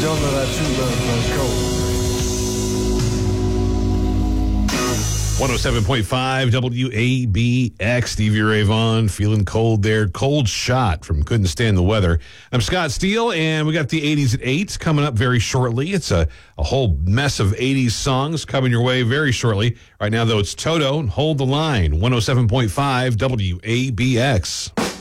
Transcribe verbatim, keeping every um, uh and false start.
Don't let our true love run cold. one oh seven point five W A B X, Stevie Ray Vaughan, feeling cold there. Cold Shot from Couldn't Stand the Weather. I'm Scott Steele, and we got the eighties at eight coming up very shortly. It's a, a whole mess of eighties songs coming your way very shortly. Right now, though, it's Toto and Hold the Line, one oh seven point five W A B X.